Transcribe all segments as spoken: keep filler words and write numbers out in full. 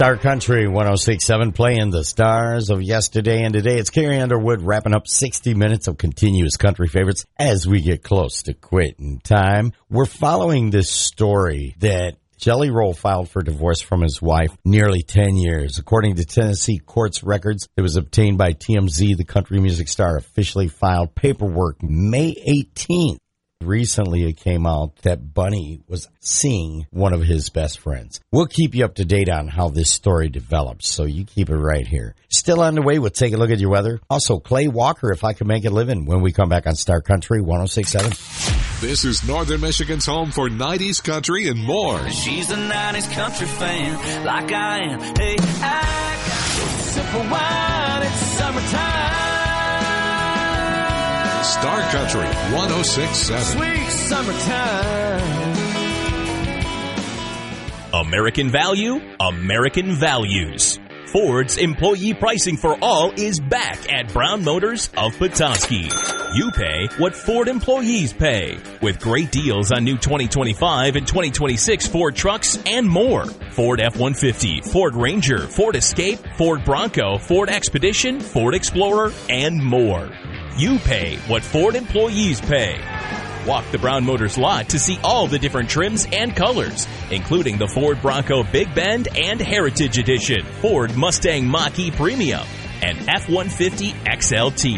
Star Country one oh six point seven, playing the stars of yesterday and today. It's Carrie Underwood wrapping up sixty minutes of continuous country favorites as we get close to quitting time. We're following this story that Jelly Roll filed for divorce from his wife nearly ten years. According to Tennessee courts records, it was obtained by T M Z. The country music star officially filed paperwork May eighteenth. Recently, it came out that Bunny was seeing one of his best friends. We'll keep you up to date on how this story develops, so you keep it right here. Still on the way, we'll take a look at your weather. Also, Clay Walker, If I Could Make a Living, when we come back on Star Country one oh six point seven. This is Northern Michigan's home for nineties country and more. She's a nineties country fan, like I am. Hey, I got a sip of wine, it's summertime. Star Country one oh six point seven. Sweet summertime. American value, American values. Ford's employee pricing for all is back at Brown Motors of Petoskey. You pay what Ford employees pay, with great deals on new twenty twenty-five and twenty twenty-six Ford trucks and more. Ford F one fifty, Ford Ranger, Ford Escape, Ford Bronco, Ford Expedition, Ford Explorer, and more. You pay what Ford employees pay. Walk the Brown Motors lot to see all the different trims and colors, including the Ford Bronco Big Bend and Heritage Edition, Ford Mustang Mach-E Premium, and F one fifty X L T.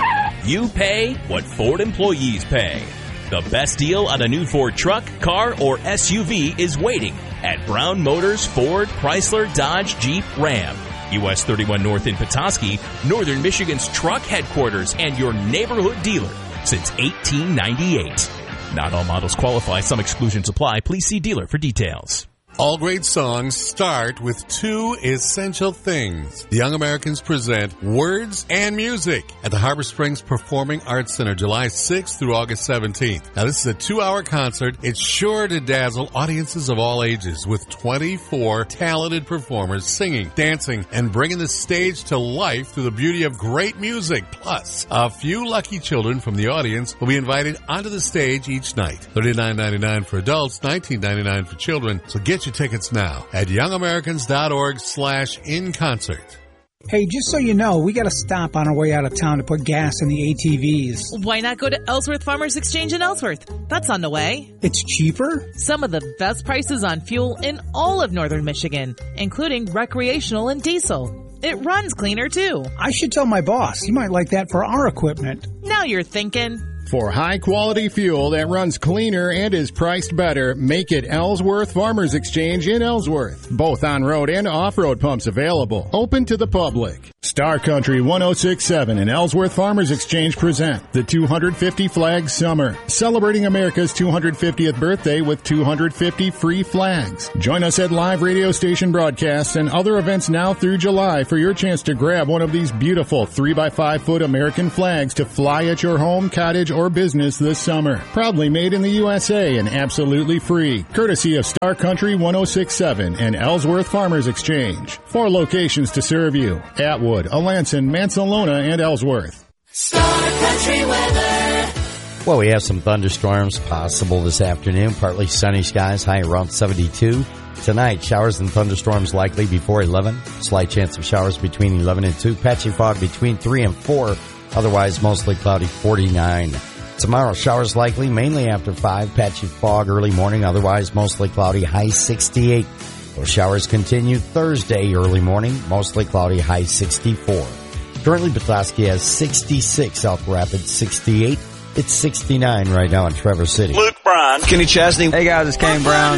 You pay what Ford employees pay. The best deal on a new Ford truck, car, or S U V is waiting at Brown Motors Ford, Chrysler, Dodge, Jeep, Ram. U S thirty-one North in Petoskey, Northern Michigan's truck headquarters and your neighborhood dealer since eighteen ninety-eight. Not all models qualify. Some exclusions apply. Please see dealer for details. All great songs start with two essential things. The Young Americans present Words and Music at the Harbor Springs Performing Arts Center, July sixth through August seventeenth. Now, this is a two-hour concert. It's sure to dazzle audiences of all ages with twenty-four talented performers singing, dancing, and bringing the stage to life through the beauty of great music. Plus, a few lucky children from the audience will be invited onto the stage each night. thirty-nine ninety-nine for adults, nineteen ninety-nine for children. So get your tickets now at youngamericans.org slash in concert. Hey, just so you know, we got to stop on our way out of town to put gas in the A T Vs. Why not go to Ellsworth Farmers Exchange in Ellsworth? That's on the way. It's cheaper? Some of the best prices on fuel in all of Northern Michigan, including recreational and diesel. It runs cleaner, too. I should tell my boss. He might like that for our equipment. Now you're thinking. For high-quality fuel that runs cleaner and is priced better, make it Ellsworth Farmers Exchange in Ellsworth. Both on-road and off-road pumps available. Open to the public. Star Country one oh six point seven and Ellsworth Farmers Exchange present the two hundred fifty Flags Summer, celebrating America's two hundred fiftieth birthday with two hundred fifty free flags. Join us at live radio station broadcasts and other events now through July for your chance to grab one of these beautiful three by five foot American flags to fly at your home, cottage, or business this summer. Proudly made in the U S A and absolutely free. Courtesy of Star Country one oh six point seven and Ellsworth Farmers Exchange. Four locations to serve you: Atwood, Alanson, Mansalona, and Ellsworth. Star Country weather. Well, we have some thunderstorms possible this afternoon. Partly sunny skies, high around seventy-two. Tonight, showers and thunderstorms likely before eleven. Slight chance of showers between eleven and two. Patchy fog between three and four. Otherwise, mostly cloudy, forty-nine. Tomorrow, showers likely, mainly after five. Patchy fog early morning. Otherwise, mostly cloudy, high sixty-eight. Those showers continue Thursday early morning. Mostly cloudy, high sixty-four. Currently, Petoskey has sixty-six. Elk Rapids, sixty-eight. It's sixty-nine right now in Traverse City. Luke Bryan. Kenny Chesney. Hey, guys, it's Kane Brown.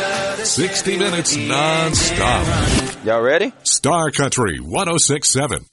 sixty minutes non-stop. Y'all ready? Star Country one oh six point seven.